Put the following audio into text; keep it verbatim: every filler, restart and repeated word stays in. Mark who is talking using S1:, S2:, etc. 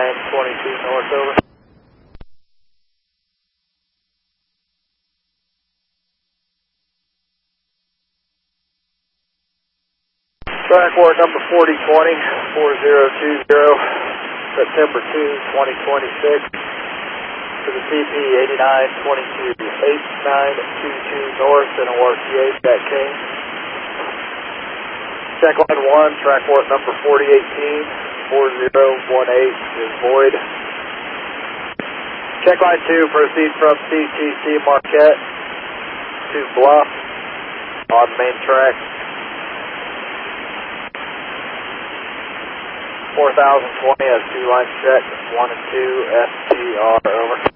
S1: eighty-nine twenty-two north, over. Track ward number forty twenty, four zero two zero, September second, twenty twenty-six, to the T P eighty-nine twenty-two, eighty-nine twenty-two north, and O R T H at King. Check line one, track ward number forty eighteen, four zero one eight is void. Check line two, proceed from C T C Marquette to Bluff on main track. four thousand twenty has two lines checked, one and two, S T R, over.